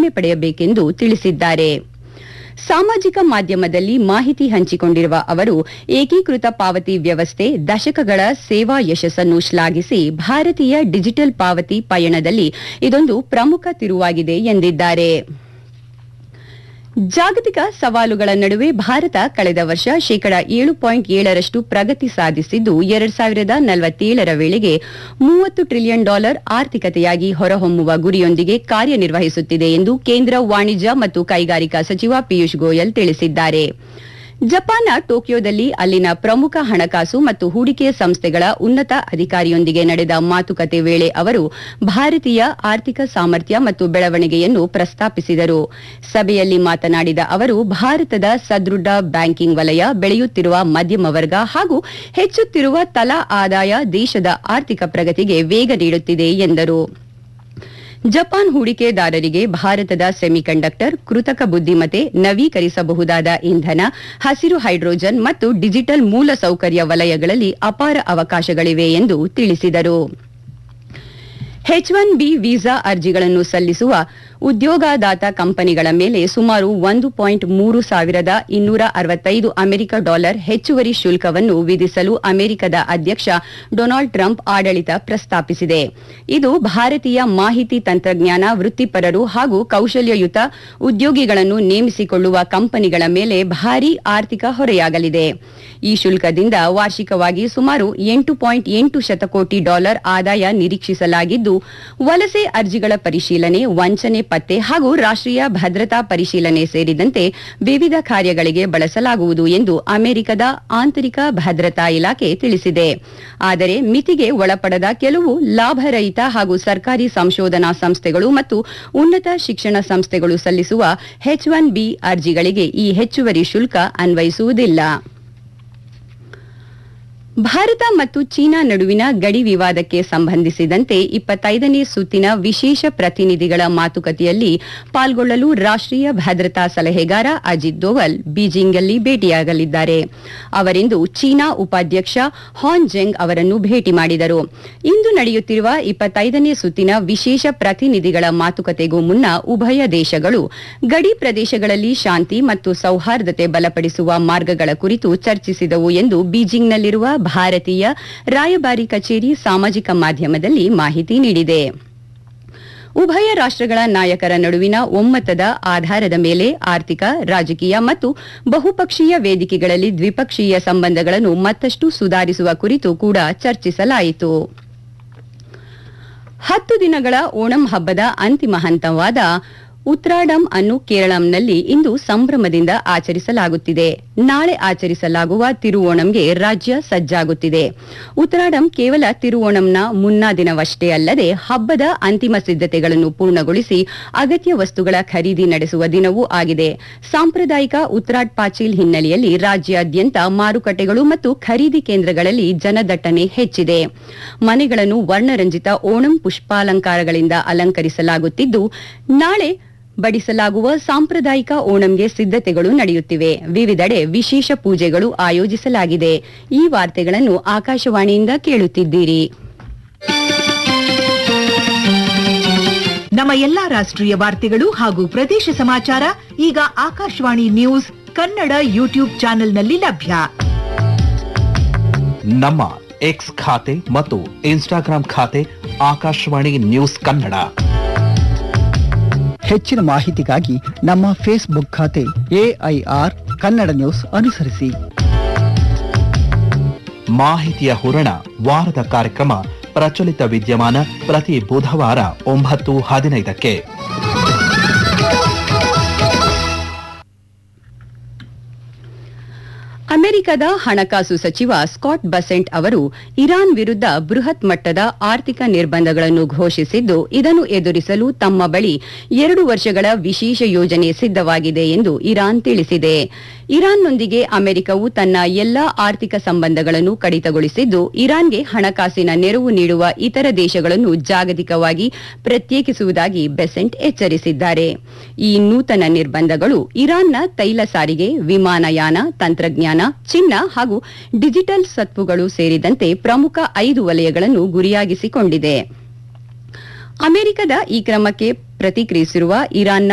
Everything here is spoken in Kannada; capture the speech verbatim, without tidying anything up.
ಕ್ಷಮೆ ಪಡೆಯಬೇಕೆಂದು ತಿಳಿಸಿದ್ದಾರೆ. ಸಾಮಾಜಿಕ ಮಾಧ್ಯಮದಲ್ಲಿ ಮಾಹಿತಿ ಹಂಚಿಕೊಂಡಿರುವ ಅವರು ಏಕೀಕೃತ ಪಾವತಿ ವ್ಯವಸ್ಥೆ ದಶಕಗಳ ಸೇವಾ ಯಶಸ್ಸನ್ನು ಶ್ಲಾಘಿಸಿ ಭಾರತೀಯ ಡಿಜಿಟಲ್ ಪಾವತಿ ಪಯಣದಲ್ಲಿ ಇದೊಂದು ಪ್ರಮುಖ ತಿರುವಾಗಿದೆ ಎಂದಿದ್ದಾರೆ. ಜಾಗತಿಕ ಸವಾಲುಗಳ ನಡುವೆ ಭಾರತ ಕಳೆದ ವರ್ಷ ಶೇಕಡಾ ಏಳು ಪಾಯಿಂಟ್ ಏಳರಷ್ಟು ಪ್ರಗತಿ ಸಾಧಿಸಿದ್ದು ಎರಡ್ ಸಾವಿರದ ನಲವತ್ತೇಳರ ವೇಳೆಗೆ ಮೂವತ್ತು ಟ್ರಿಲಿಯನ್ ಡಾಲರ್ ಆರ್ಥಿಕತೆಯಾಗಿ ಹೊರಹೊಮ್ಮುವ ಗುರಿಯೊಂದಿಗೆ ಕಾರ್ಯನಿರ್ವಹಿಸುತ್ತಿದೆ ಎಂದು ಕೇಂದ್ರ ವಾಣಿಜ್ಯ ಮತ್ತು ಕೈಗಾರಿಕಾ ಸಚಿವ ಪಿಯೂಷ್ ಗೋಯಲ್ ತಿಳಿಸಿದ್ದಾರೆ. ಜಪಾನ್ನ ಟೋಕಿಯೋದಲ್ಲಿ ಅಲ್ಲಿನ ಪ್ರಮುಖ ಹಣಕಾಸು ಮತ್ತು ಹೂಡಿಕೆ ಸಂಸ್ಥೆಗಳ ಉನ್ನತ ಅಧಿಕಾರಿಯೊಂದಿಗೆ ನಡೆದ ಮಾತುಕತೆ ವೇಳೆ ಅವರು ಭಾರತೀಯ ಆರ್ಥಿಕ ಸಾಮರ್ಥ್ಯ ಮತ್ತು ಬೆಳವಣಿಗೆಯನ್ನು ಪ್ರಸ್ತಾಪಿಸಿದರು. ಸಭೆಯಲ್ಲಿ ಮಾತನಾಡಿದ ಅವರು ಭಾರತದ ಸದೃಢ ಬ್ಯಾಂಕಿಂಗ್ ವಲಯ, ಬೆಳೆಯುತ್ತಿರುವ ಮಧ್ಯಮ ವರ್ಗ ಹಾಗೂ ಹೆಚ್ಚುತ್ತಿರುವ ತಲಾ ಆದಾಯ ದೇಶದ ಆರ್ಥಿಕ ಪ್ರಗತಿಗೆ ವೇಗ ನೀಡುತ್ತಿದೆ ಎಂದರು. ಜಪಾನ್ ಹೂಡಿಕೆದಾರರಿಗೆ ಭಾರತದ ಸೆಮಿಕಂಡಕ್ಟರ್, ಕೃತಕ ಬುದ್ದಿಮತ್ತೆ, ನವೀಕರಿಸಬಹುದಾದ ಇಂಧನ, ಹಸಿರು ಹೈಡ್ರೋಜನ್ ಮತ್ತು ಡಿಜಿಟಲ್ ಮೂಲಸೌಕರ್ಯ ವಲಯಗಳಲ್ಲಿ ಅಪಾರ ಅವಕಾಶಗಳಿವೆ ಎಂದು ತಿಳಿಸಿದರು. ಎಚ್ ಒನ್ ಬಿ ವೀಸಾ ಅರ್ಜಿಗಳನ್ನು ಸಲ್ಲಿಸುವ ಉದ್ಯೋಗದಾತ ಕಂಪನಿಗಳ ಮೇಲೆ ಸುಮಾರು ಒಂದು ಪಾಯಿಂಟ್ ಮೂರು ಸಾವಿರದ ಇನ್ನೂರ ಅರವತ್ತೈದು ಅಮೆರಿಕ ಡಾಲರ್ ಹೆಚ್ಚುವರಿ ಶುಲ್ಕವನ್ನು ವಿಧಿಸಲು ಅಮೆರಿಕದ ಅಧ್ಯಕ್ಷ ಡೊನಾಲ್ಡ್ ಟ್ರಂಪ್ ಆಡಳಿತ ಪ್ರಸ್ತಾಪಿಸಿದೆ. ಇದು ಭಾರತೀಯ ಮಾಹಿತಿ ತಂತ್ರಜ್ಞಾನ ವೃತ್ತಿಪರರು ಹಾಗೂ ಕೌಶಲ್ಯಯುತ ಉದ್ಯೋಗಿಗಳನ್ನು ನೇಮಿಸಿಕೊಳ್ಳುವ ಕಂಪನಿಗಳ ಮೇಲೆ ಭಾರೀ ಆರ್ಥಿಕ ಹೊರೆಯಾಗಲಿದೆ. ಈ ಶುಲ್ಕದಿಂದ ವಾರ್ಷಿಕವಾಗಿ ಸುಮಾರು ಎಂಟು ಪಾಯಿಂಟ್ ಎಂಟು ಶತಕೋಟಿ ಡಾಲರ್ ಆದಾಯ ನಿರೀಕ್ಷಿಸಲಾಗಿದ್ದು, ವಲಸೆ ಅರ್ಜಿಗಳ ಪರಿಶೀಲನೆ, ವಂಚನೆ ಪತ್ತೆ ಹಾಗೂ ರಾಷ್ಟ್ರೀಯ ಭದ್ರತಾ ಪರಿಶೀಲನೆ ಸೇರಿದಂತೆ ವಿವಿಧ ಕಾರ್ಯಗಳಿಗೆ ಬಳಸಲಾಗುವುದು ಎಂದು ಅಮೆರಿಕದ ಆಂತರಿಕ ಭದ್ರತಾ ಇಲಾಖೆ ತಿಳಿಸಿದೆ. ಆದರೆ ಮಿತಿಗೆ ಒಳಪಡದ ಕೆಲವು ಲಾಭರಹಿತ ಹಾಗೂ ಸರ್ಕಾರಿ ಸಂಶೋಧನಾ ಸಂಸ್ಥೆಗಳು ಮತ್ತು ಉನ್ನತ ಶಿಕ್ಷಣ ಸಂಸ್ಥೆಗಳು ಸಲ್ಲಿಸುವ ಎಚ್ ಒನ್ ಬಿ ಅರ್ಜಿಗಳಿಗೆ ಈ ಹೆಚ್ಚುವರಿ ಶುಲ್ಕ ಅನ್ವಯಿಸುವುದಿಲ್ಲ. ಭಾರತ ಮತ್ತು ಚೀನಾ ನಡುವಿನ ಗಡಿ ವಿವಾದಕ್ಕೆ ಸಂಬಂಧಿಸಿದಂತೆ ಇಪ್ಪತ್ತೈದನೇ ಸುತ್ತಿನ ವಿಶೇಷ ಪ್ರತಿನಿಧಿಗಳ ಮಾತುಕತೆಯಲ್ಲಿ ಪಾಲ್ಗೊಳ್ಳಲು ರಾಷ್ಟ್ರೀಯ ಭದ್ರತಾ ಸಲಹೆಗಾರ ಅಜಿತ್ ದೋವಲ್ ಬೀಜಿಂಗ್ನಲ್ಲಿ ಭೇಟಿಯಾಗಲಿದ್ದಾರೆ. ಅವರಿಂದು ಚೀನಾ ಉಪಾಧ್ಯಕ್ಷ ಹಾನ್ ಜೆಂಗ್ ಅವರನ್ನು ಭೇಟಿ ಮಾಡಿದರು. ಇಂದು ನಡೆಯುತ್ತಿರುವ ಇಪ್ಪತ್ತೈದನೇ ಸುತ್ತಿನ ವಿಶೇಷ ಪ್ರತಿನಿಧಿಗಳ ಮಾತುಕತೆಗೂ ಮುನ್ನ ಉಭಯ ದೇಶಗಳು ಗಡಿ ಪ್ರದೇಶಗಳಲ್ಲಿ ಶಾಂತಿ ಮತ್ತು ಸೌಹಾರ್ದತೆ ಬಲಪಡಿಸುವ ಮಾರ್ಗಗಳ ಕುರಿತು ಚರ್ಚಿಸಿದವು ಎಂದು ಬೀಜಿಂಗ್ನಲ್ಲಿರುವ ಭಾರತೀಯ ರಾಯಭಾರಿ ಕಚೇರಿ ಸಾಮಾಜಿಕ ಮಾಧ್ಯಮದಲ್ಲಿ ಮಾಹಿತಿ ನೀಡಿದೆ. ಉಭಯ ರಾಷ್ಟ್ರಗಳ ನಾಯಕರ ನಡುವಿನ ಒಮ್ಮತದ ಆಧಾರದ ಮೇಲೆ ಆರ್ಥಿಕ, ರಾಜಕೀಯ ಮತ್ತು ಬಹುಪಕ್ಷೀಯ ವೇದಿಕೆಗಳಲ್ಲಿ ದ್ವಿಪಕ್ಷೀಯ ಸಂಬಂಧಗಳನ್ನು ಮತ್ತಷ್ಟು ಸುಧಾರಿಸುವ ಕುರಿತು ಕೂಡ ಚರ್ಚಿಸಲಾಯಿತು. ಹತ್ತು ದಿನಗಳ ಓಣಂ ಹಬ್ಬದ ಅಂತಿಮ ಹಂತವಾದ ಉತ್ರಾಡಂ ಅನ್ನು ಕೇರಳಂನಲ್ಲಿ ಇಂದು ಸಂಭ್ರಮದಿಂದ ಆಚರಿಸಲಾಗುತ್ತಿದೆ. ನಾಳೆ ಆಚರಿಸಲಾಗುವ ತಿರುವೋಣಂಗೆ ರಾಜ್ಯ ಸಜ್ಜಾಗುತ್ತಿದೆ. ಉತ್ರಾಡಂ ಕೇವಲ ತಿರುವೋಣಂನ ಮುನ್ನಾ ದಿನವಷ್ಟೇ ಅಲ್ಲದೆ ಹಬ್ಬದ ಅಂತಿಮ ಸಿದ್ಧತೆಗಳನ್ನು ಪೂರ್ಣಗೊಳಿಸಿ ಅಗತ್ಯ ವಸ್ತುಗಳ ಖರೀದಿ ನಡೆಸುವ ದಿನವೂ ಆಗಿದೆ. ಸಾಂಪ್ರದಾಯಿಕ ಉತ್ರಾಟ್ ಪಾಚೀಲ್ ಹಿನ್ನೆಲೆಯಲ್ಲಿ ರಾಜ್ಯಾದ್ಯಂತ ಮಾರುಕಟ್ಟೆಗಳು ಮತ್ತು ಖರೀದಿ ಕೇಂದ್ರಗಳಲ್ಲಿ ಜನದಟ್ಟಣೆ ಹೆಚ್ಚಿದೆ. ಮನೆಗಳನ್ನು ವರ್ಣರಂಜಿತ ಓಣಂ ಪುಷ್ಪಾಲಂಕಾರಗಳಿಂದ ಅಲಂಕರಿಸಲಾಗುತ್ತಿದ್ದು, ನಾಳೆ ಬಡಿಸಲಾಗುವ ಸಾಂಪ್ರದಾಯಿಕ ಓಣಂಗೆ ಸಿದ್ಧತೆಗಳು ನಡೆಯುತ್ತಿವೆ. ವಿವಿಧೆಡೆ ವಿಶೇಷ ಪೂಜೆಗಳು ಆಯೋಜಿಸಲಾಗಿದೆ. ಈ ವಾರ್ತೆಗಳನ್ನು ಆಕಾಶವಾಣಿಯಿಂದ ಕೇಳುತ್ತಿದ್ದೀರಿ. ನಮ್ಮ ಎಲ್ಲಾ ರಾಷ್ಟ್ರೀಯ ವಾರ್ತೆಗಳು ಹಾಗೂ ಪ್ರದೇಶ ಸಮಾಚಾರ ಈಗ ಆಕಾಶವಾಣಿ ನ್ಯೂಸ್ ಕನ್ನಡ ಯೂಟ್ಯೂಬ್ ಚಾನೆಲ್ನಲ್ಲಿ ಲಭ್ಯ. ನಮ್ಮ ಎಕ್ಸ್ ಖಾತೆ ಮತ್ತು ಇನ್ಸ್ಟಾಗ್ರಾಂ ಖಾತೆ ಆಕಾಶವಾಣಿ ನ್ಯೂಸ್ ಕನ್ನಡ. ಹೆಚ್ಚಿನ ಮಾಹಿತಿಗಾಗಿ ನಮ್ಮ ಫೇಸ್ಬುಕ್ ಖಾತೆ ಎಐಆರ್ ಕನ್ನಡ ನ್ಯೂಸ್ ಅನುಸರಿಸಿ. ಮಾಹಿತಿಯ ಹೂರಣ ವಾರದ ಕಾರ್ಯಕ್ರಮ ಪ್ರಚಲಿತ ವಿದ್ಯಮಾನ ಪ್ರತಿ ಬುಧವಾರ ಒಂಬತ್ತು ಹದಿನೈದಕ್ಕೆ. ಅಮೆರಿಕದ ಹಣಕಾಸು ಸಚಿವ ಸ್ಕಾಟ್ ಬಸೆಂಟ್ ಅವರು ಇರಾನ್ ವಿರುದ್ಧ ಬೃಹತ್ ಮಟ್ಟದ ಆರ್ಥಿಕ ನಿರ್ಬಂಧಗಳನ್ನು ಘೋಷಿಸಿದ್ದು, ಇದನ್ನು ಎದುರಿಸಲು ತಮ್ಮ ಬಳಿ ಎರಡು ವರ್ಷಗಳ ವಿಶೇಷ ಯೋಜನೆ ಸಿದ್ಧವಾಗಿದೆ ಎಂದು ಇರಾನ್ ತಿಳಿಸಿದೆ. ಇರಾನ್ನೊಂದಿಗೆ ಅಮೆರಿಕವು ತನ್ನ ಎಲ್ಲಾ ಆರ್ಥಿಕ ಸಂಬಂಧಗಳನ್ನು ಕಡಿತಗೊಳಿಸಿದ್ದು, ಇರಾನ್ಗೆ ಹಣಕಾಸಿನ ನೆರವು ನೀಡುವ ಇತರ ದೇಶಗಳನ್ನು ಜಾಗತಿಕವಾಗಿ ಪ್ರತ್ಯೇಕಿಸುವುದಾಗಿ ಬೆಸೆಂಟ್ ಎಚ್ಚರಿಸಿದ್ದಾರೆ. ಈ ನೂತನ ನಿರ್ಬಂಧಗಳು ಇರಾನ್ನ ತೈಲ ಸಾರಿಗೆ, ವಿಮಾನಯಾನ, ತಂತ್ರಜ್ಞಾನ, ಚಿನ್ನ ಹಾಗೂ ಡಿಜಿಟಲ್ ಸತ್ವುಗಳು ಸೇರಿದಂತೆ ಪ್ರಮುಖ ಐದು ವಲಯಗಳನ್ನು ಗುರಿಯಾಗಿಸಿಕೊಂಡಿದೆ. ಅಮೆರಿಕದ ಈ ಕ್ರಮಕ್ಕೆ ಪ್ರತಿಕ್ರಿಯಿಸಿರುವ ಇರಾನ್ನ